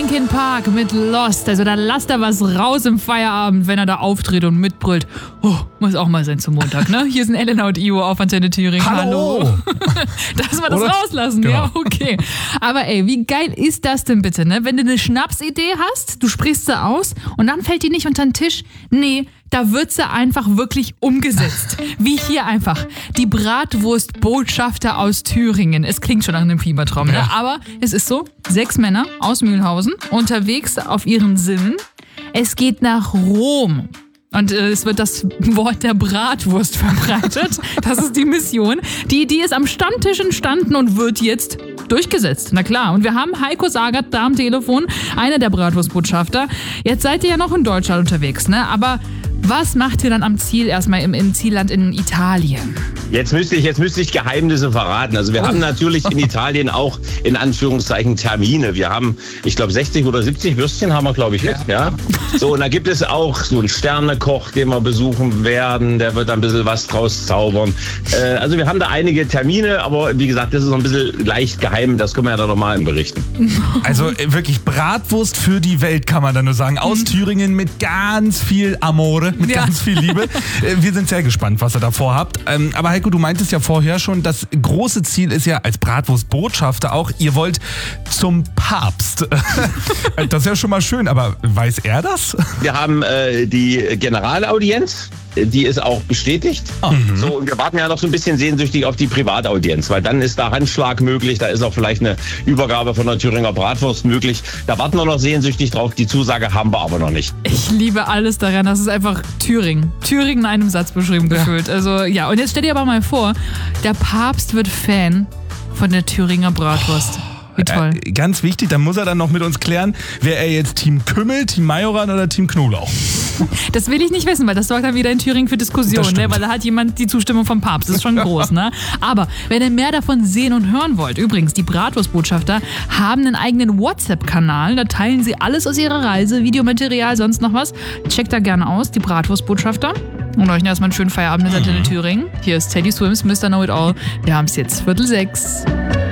Linkin Park mit Lost. Also da lasst er was raus im Feierabend, wenn er da auftritt und mitbrüllt. Oh, muss auch mal sein zum Montag, ne? Hier sind Elena und Ivo auf Antenne Thüringen. Hallo. Dass wir das rauslassen, genau. Ja, okay. Aber ey, wie geil ist das denn bitte, ne? Wenn du eine Schnapsidee hast, du sprichst sie aus und dann fällt die nicht unter den Tisch. Nee, da wird sie einfach wirklich umgesetzt. Wie hier einfach. Die Bratwurstbotschafter aus Thüringen. Es klingt schon nach einem Fiebertraum, ne? Aber es ist so, 6 Männer aus Mühlhausen unterwegs auf ihren Sinnen. Es geht nach Rom. Und es wird das Wort der Bratwurst verbreitet. Das ist die Mission. Die Idee ist am Stammtisch entstanden und wird jetzt durchgesetzt. Na klar. Und wir haben Heiko Sagert da am Telefon, einer der Bratwurstbotschafter. Jetzt seid ihr ja noch in Deutschland unterwegs, ne? Aber was macht ihr dann am Ziel erstmal im Zielland in Italien? Jetzt müsste ich Geheimnisse verraten. Also wir haben natürlich in Italien auch in Anführungszeichen Termine. Wir haben, ich glaube 60 oder 70 Würstchen haben wir, glaube ich, ja. So, und da gibt es auch so einen Sternekoch, den wir besuchen werden. Der wird da ein bisschen was draus zaubern. Also wir haben da einige Termine, aber wie gesagt, das ist noch ein bisschen leicht geheim. Das können wir ja dann nochmal berichten. Also wirklich Bratwurst für die Welt, kann man da nur sagen. Aus Thüringen mit ganz viel Amore, mit ganz viel Liebe. Wir sind sehr gespannt, was ihr da vorhabt. Aber Heiko, du meintest ja vorher schon, das große Ziel ist ja als Bratwurstbotschafter auch, ihr wollt zum Papst. Das ist ja schon mal schön, aber weiß er das? Wir haben die Generalaudienz. Die ist auch bestätigt. So, und wir warten ja noch so ein bisschen sehnsüchtig auf die Privataudienz, weil dann ist da Handschlag möglich, da ist auch vielleicht eine Übergabe von der Thüringer Bratwurst möglich. Da warten wir noch sehnsüchtig drauf. Die Zusage haben wir aber noch nicht. Ich liebe alles daran. Das ist einfach Thüringen. Thüringen in einem Satz beschrieben gefühlt. Also ja, und jetzt stell dir aber mal vor, der Papst wird Fan von der Thüringer Bratwurst. Wie toll. Ganz wichtig, da muss er dann noch mit uns klären, wäre er jetzt Team Kümmel, Team Majoran oder Team Knoblauch? Das will ich nicht wissen, weil das sorgt dann wieder in Thüringen für Diskussionen, ne? Weil da hat jemand die Zustimmung vom Papst. Das ist schon groß, ne? Aber wenn ihr mehr davon sehen und hören wollt, übrigens, die Bratwurstbotschafter haben einen eigenen WhatsApp-Kanal. Da teilen sie alles aus ihrer Reise, Videomaterial, sonst noch was. Checkt da gerne aus, die Bratwurstbotschafter. Und euch erstmal einen schönen Feierabend in Thüringen. Hier ist Teddy Swims, Mr. Know It All. Wir haben es jetzt 5:45.